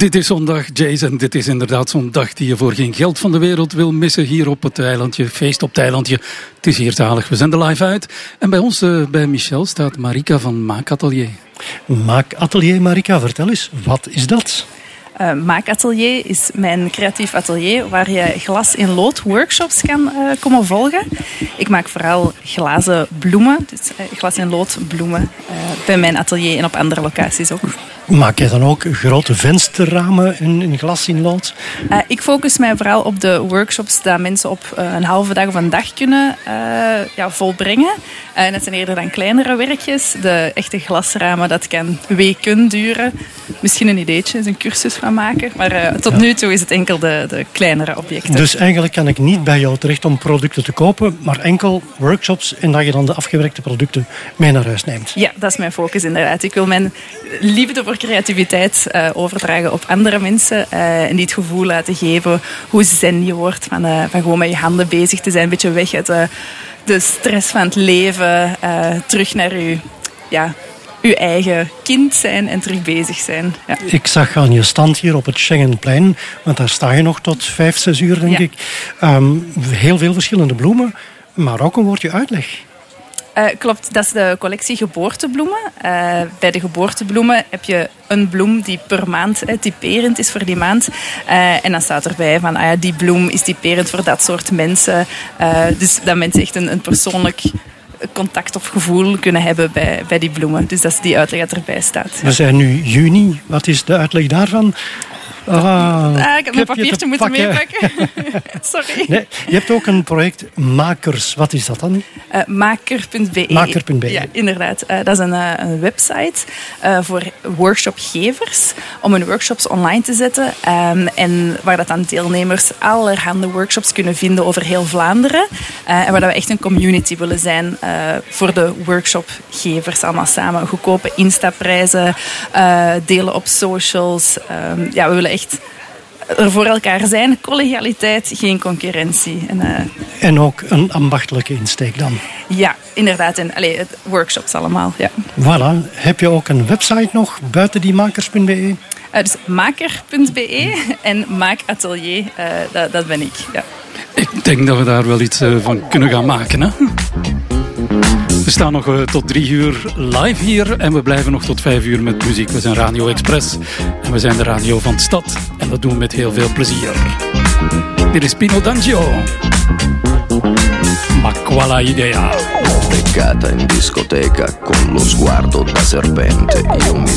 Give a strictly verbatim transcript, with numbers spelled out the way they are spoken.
Dit is zondag, Jason. Dit is inderdaad zo'n dag die je voor geen geld van de wereld wil missen. Hier op het eilandje, feest op het eilandje. Het is hier zalig. We zenden live uit. En bij ons, uh, bij Michel, staat Marika van Maakatelier. Maakatelier, Marika, vertel eens, wat is dat? Uh, Maakatelier is mijn creatief atelier waar je glas in lood workshops kan uh, komen volgen. Ik maak vooral glazen bloemen, dus uh, glas in lood bloemen uh, bij mijn atelier en op andere locaties ook. Maak jij dan ook grote vensterramen in, in glas in lood? Uh, ik focus mij vooral op de workshops dat mensen op uh, een halve dag of een dag kunnen uh, ja, volbrengen. Uh, dat zijn eerder dan kleinere werkjes. De echte glasramen, dat kan weken duren. Misschien een ideetje, een cursus van maken. Maar uh, tot ja. nu toe is het enkel de, de kleinere objecten. Dus eigenlijk kan ik niet bij jou terecht om producten te kopen, maar enkel workshops en dat je dan de afgewerkte producten mee naar huis neemt. Ja, dat is mijn focus inderdaad. Ik wil mijn liefde voor creativiteit uh, overdragen op andere mensen uh, en die het gevoel laten geven hoe zen je wordt van, uh, van gewoon met je handen bezig te zijn, een beetje weg uit uh, de stress van het leven, uh, terug naar je, ja, uw eigen kind zijn en terug bezig zijn. Ja. Ik zag aan je stand hier op het Schengenplein, want daar sta je nog tot vijf, zes uur denk ja. ik, um, heel veel verschillende bloemen, maar ook een woordje uitleg. Uh, klopt, dat is de collectie geboortebloemen. Uh, bij de geboortebloemen heb je een bloem die per maand eh, typerend is voor die maand. Uh, en dan staat erbij van, ah ja, die bloem is typerend voor dat soort mensen. Uh, dus dat mensen echt een, een persoonlijk contact of gevoel kunnen hebben bij, bij die bloemen. Dus dat is die uitleg dat erbij staat. We zijn nu juni. Wat is de uitleg daarvan? Ah, ah, ik heb mijn papiertje moeten meepakken. Sorry. Nee, je hebt ook een project Makers. Wat is dat dan? Uh, maker punt be. Maker punt be. Ja, inderdaad. Uh, dat is een, uh, een website uh, voor workshopgevers om hun workshops online te zetten. Um, en waar dat dan deelnemers allerhande workshops kunnen vinden over heel Vlaanderen. Uh, en waar dat we echt een community willen zijn uh, voor de workshopgevers. Allemaal samen goedkope instaprijzen, uh, delen op socials. Um, ja, we willen echt er voor elkaar zijn. Collegialiteit, geen concurrentie. En, uh, en ook een ambachtelijke insteek dan? Ja, inderdaad. En allee, het workshops allemaal. Ja. Voilà. Heb je ook een website nog buiten die makers punt be? Uh, dus maker punt be en Maakatelier, uh, dat, dat ben ik. Ja. Ik denk dat we daar wel iets uh, van kunnen gaan maken, hè? We staan nog uh, tot drie uur live hier en we blijven nog tot vijf uur met muziek. We zijn Radio Express en we zijn de radio van de stad. En dat doen we met heel veel plezier. Dit is Pino D'Angio. Ma quale idea? Beccata in discoteca con lo sguardo da serpente. Io mi